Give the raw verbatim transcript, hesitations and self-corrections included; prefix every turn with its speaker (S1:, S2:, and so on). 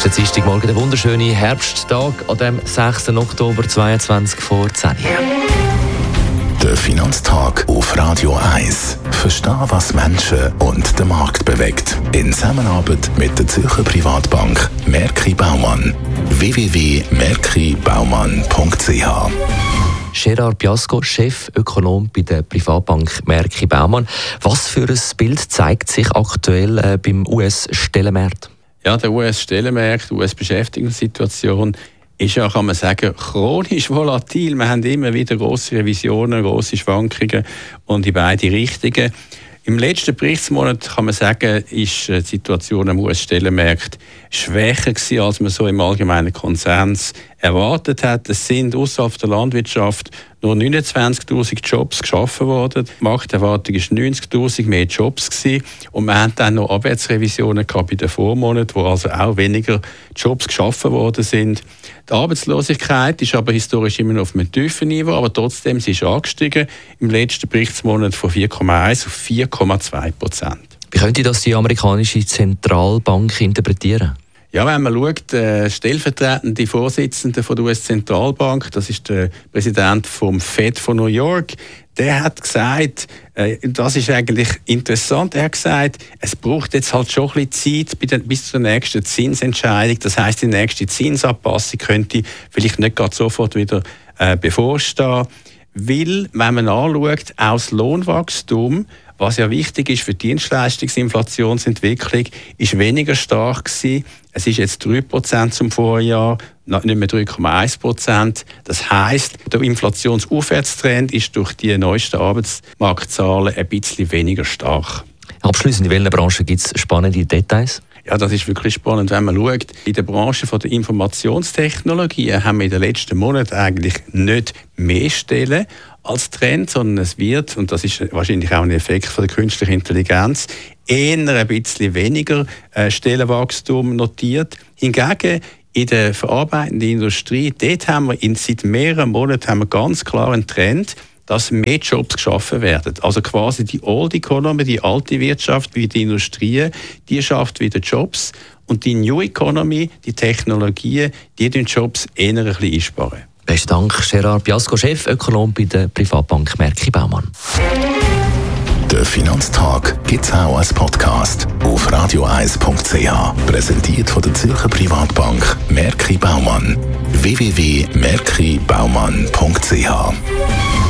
S1: der Dienstagmorgen, der wunderschöne Herbsttag an dem sechsten Oktober zweitausendzweiundzwanzig vor zehn Uhr.
S2: Der Finanztag auf Radio eins. Verstehen, was Menschen und den Markt bewegt. In Zusammenarbeit mit der Zürcher Privatbank Merki Baumann. w w w punkt merki baumann punkt c h
S1: Gerard Biasco, Chefökonom bei der Privatbank Merki Baumann. Was für ein Bild zeigt sich aktuell äh, beim U S-Stellenmarkt?
S3: Ja, der U S-Stellenmarkt, die U S-Beschäftigungssituation ist ja, kann man sagen, chronisch volatil. Wir haben immer wieder grosse Revisionen, grosse Schwankungen und in beide Richtungen. Im letzten Berichtsmonat kann man sagen, ist die Situation am U S-Stellenmarkt schwächer gewesen, als man so im allgemeinen Konsens erwartet hat. Es sind außerhalb der Landwirtschaft nur neunundzwanzigtausend Jobs geschaffen worden. Die Markterwartung war neunzigtausend mehr Jobs gewesen. Und wir hatten dann noch Abwärtsrevisionen gehabt bei den Vormonaten, wo also auch weniger Jobs geschaffen worden sind. Die Arbeitslosigkeit ist aber historisch immer noch auf einem tiefen Niveau, aber trotzdem sie ist angestiegen im letzten Berichtsmonat von vier Komma eins auf vier Komma zwei Prozent.
S1: Wie könnte das die amerikanische Zentralbank interpretieren?
S3: Ja, wenn man schaut, der stellvertretende Vorsitzende von der U S-Zentralbank, das ist der Präsident vom Fed von New York, der hat gesagt, äh, das ist eigentlich interessant, er hat gesagt, es braucht jetzt halt schon ein bisschen Zeit bis zur nächsten Zinsentscheidung. Das heisst, die nächste Zinsanpassung könnte vielleicht nicht gerade sofort wieder äh, bevorstehen. Weil, wenn man anschaut, auch das Lohnwachstum, was ja wichtig ist für die Dienstleistungsinflationsentwicklung, ist weniger stark gewesen. Es ist jetzt drei Prozent zum Vorjahr, nicht mehr drei Komma eins Prozent. Das heisst, der Inflationsaufwärtstrend ist durch die neuesten Arbeitsmarktzahlen ein bisschen weniger stark.
S1: Abschliessend, in welchen Branchen gibt es spannende Details?
S3: Ja, das ist wirklich spannend, wenn man schaut. In der Branche von der Informationstechnologie haben wir in den letzten Monaten eigentlich nicht mehr Stellen als Trend, sondern es wird, und das ist wahrscheinlich auch ein Effekt von der künstlichen Intelligenz, eher ein bisschen weniger äh, Stellenwachstum notiert. Hingegen in der verarbeitenden Industrie, dort haben wir in, seit mehreren Monaten haben wir ganz klar einen Trend, dass mehr Jobs geschaffen werden. Also quasi die Old Economy, die alte Wirtschaft wie die Industrie, die schafft wieder Jobs. Und die New Economy, die Technologien, die den Jobs eher ein bisschen einsparen.
S1: Besten Dank, Gerard Biasco, Chefökonom bei der Privatbank Merki Baumann.
S2: Der Finanztag gibt es auch als Podcast auf radio eins punkt c h. Präsentiert von der Zürcher Privatbank Merki Baumann. w w w punkt merki baumann punkt c h